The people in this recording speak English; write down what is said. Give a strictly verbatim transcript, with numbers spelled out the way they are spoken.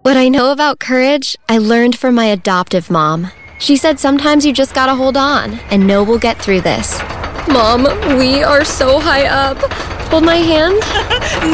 What I know about courage, I learned from my adoptive mom. She said sometimes you just gotta hold on and know we'll get through this. Mom, we are so high up. Hold my hand.